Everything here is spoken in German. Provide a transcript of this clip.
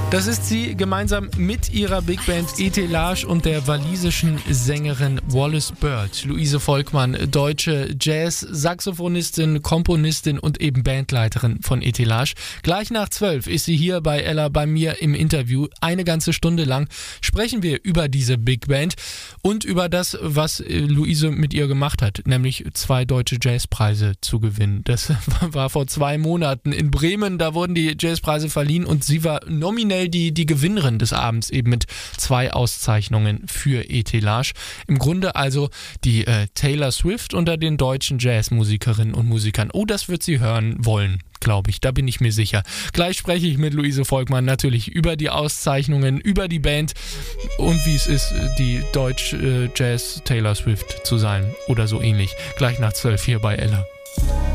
Das ist sie gemeinsam mit ihrer Big Band Etelage und der walisischen Sängerin Wallis Bird. Luise Volkmann, deutsche Jazz-Saxophonistin, Komponistin und eben Bandleiterin von Etelage. Gleich nach 12 ist sie hier bei Ella bei mir im Interview. Eine ganze Stunde lang sprechen wir über diese Big Band und über das, was Luise mit ihr gemacht hat, nämlich 2 deutsche Jazzpreise zu gewinnen. Das war vor 2 Monaten in Bremen, da wurden die Jazzpreise verliehen und sie war nominell die Gewinnerin des Abends, eben mit 2 Auszeichnungen für Etelage. Im Grunde also die Taylor Swift unter den deutschen Jazzmusikerinnen und Musikern. Oh, das wird sie hören wollen, glaube ich, da bin ich mir sicher. Gleich spreche ich mit Luise Volkmann natürlich über die Auszeichnungen, über die Band und wie es ist, die Deutsch-Jazz Taylor Swift zu sein oder so ähnlich. Gleich nach 12 hier bei Ella.